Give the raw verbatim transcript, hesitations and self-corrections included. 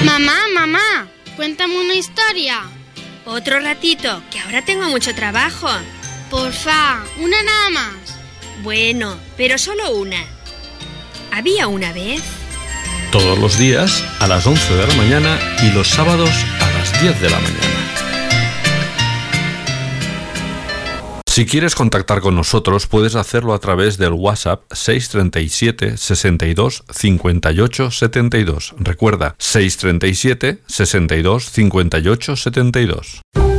Mamá, mamá, cuéntame una historia. Otro ratito, que ahora tengo mucho trabajo. Porfa, una nada más. Bueno, pero solo una. Había una vez... Todos los días a las once de la mañana y los sábados a las diez de la mañana. Si quieres contactar con nosotros, puedes hacerlo a través del WhatsApp seis treinta y siete, sesenta y dos, cincuenta y ocho, setenta y dos. Recuerda, seis treinta y siete, sesenta y dos, cincuenta y ocho, setenta y dos.